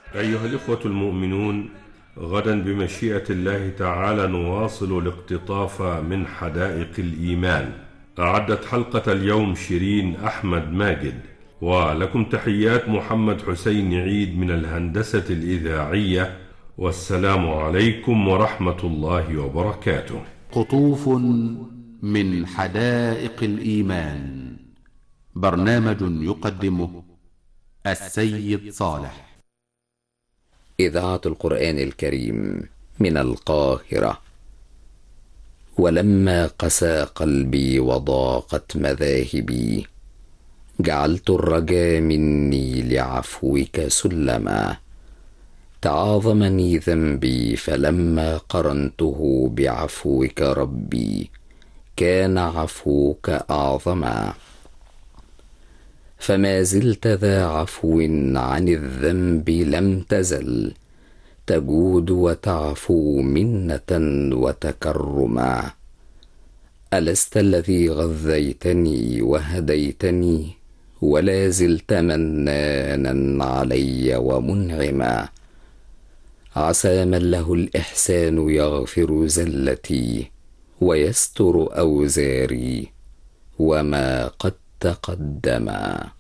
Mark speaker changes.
Speaker 1: أيها الإخوة المؤمنون، غدا بمشيئة الله تعالى نواصل الاقتطاف من حدائق الإيمان. أعدت حلقة اليوم شيرين أحمد ماجد، ولكم تحيات محمد حسين عيد من الهندسة الإذاعية، والسلام عليكم ورحمة الله وبركاته.
Speaker 2: قطوف من حدائق الإيمان، برنامج يقدمه السيد صالح.
Speaker 3: إذاعة القرآن الكريم من القاهرة. ولما قسى قلبي وضاقت مذاهبي، جعلت الرجا مني لعفوك سلما. تعاظمني ذنبي فلما قرنته بعفوك ربي، كان عفوك أعظما. فما زلت ذا عفو عن الذنب لم تزل، تجود وتعفو منة وتكرما. ألست الذي غذيتني وهديتني، ولا زلت منانا علي ومنعما. عسى من له الإحسان يغفر زلتي، ويستر أوزاري وما قد تقدما.